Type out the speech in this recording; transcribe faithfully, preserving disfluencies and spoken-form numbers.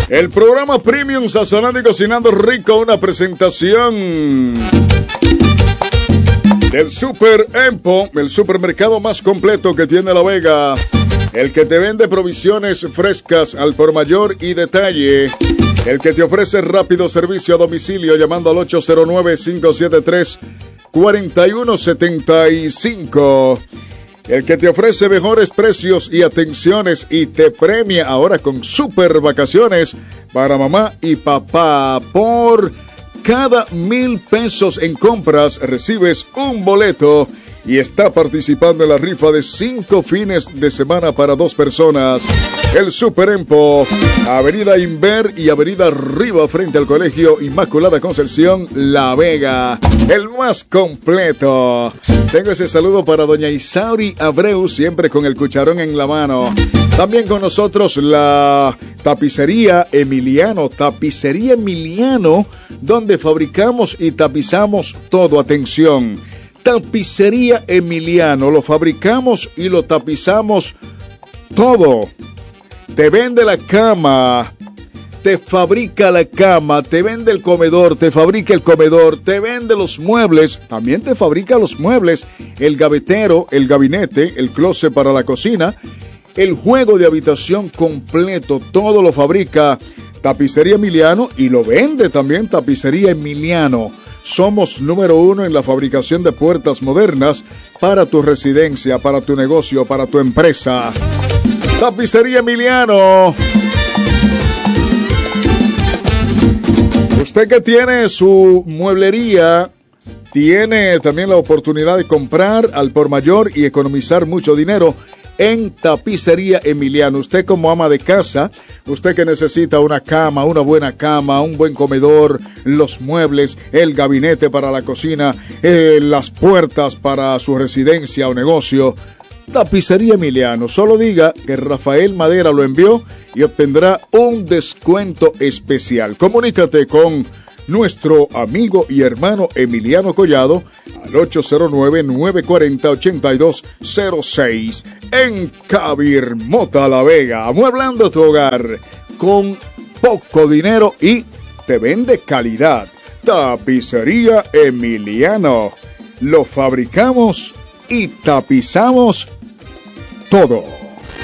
El programa Premium Sazonando y Cocinando Rico, una presentación del Super Empo, el supermercado más completo que tiene La Vega, el que te vende provisiones frescas al por mayor y detalle, el que te ofrece rápido servicio a domicilio llamando al ocho cero nueve, cinco siete tres, cuatro uno siete cinco. El que te ofrece mejores precios y atenciones y te premia ahora con super vacaciones para mamá y papá. Por cada mil pesos en compras recibes un boleto y está participando en la rifa de cinco fines de semana para dos personas. El Super Empo, Avenida Inver y Avenida Arriba frente al Colegio Inmaculada Concepción, La Vega. El más completo. Tengo ese saludo para doña Isauri Abreu, siempre con el cucharón en la mano. También con nosotros la Tapicería Emiliano. Tapicería Emiliano, donde fabricamos y tapizamos todo. Atención. Tapicería Emiliano, lo fabricamos y lo tapizamos todo. Te vende la cama, te fabrica la cama, te vende el comedor, te fabrica el comedor, te vende los muebles, también te fabrica los muebles, el gavetero, el gabinete, el closet para la cocina, el juego de habitación completo, todo lo fabrica Tapicería Emiliano y lo vende también Tapicería Emiliano. Somos número uno en la fabricación de puertas modernas para tu residencia, para tu negocio, para tu empresa. Tapicería Emiliano. Usted que tiene su mueblería, tiene también la oportunidad de comprar al por mayor y economizar mucho dinero en Tapicería Emiliano. Usted como ama de casa, usted que necesita una cama, una buena cama, un buen comedor, los muebles, el gabinete para la cocina, eh, las puertas para su residencia o negocio. Tapicería Emiliano, solo diga que Rafael Madera lo envió y obtendrá un descuento especial. Comunícate con nuestro amigo y hermano Emiliano Collado al ocho cero nueve, nueve cuatro cero, ocho dos cero seis en Cabir Mota La Vega, amueblando tu hogar con poco dinero y te vende calidad. Tapicería Emiliano, lo fabricamos y tapizamos todo.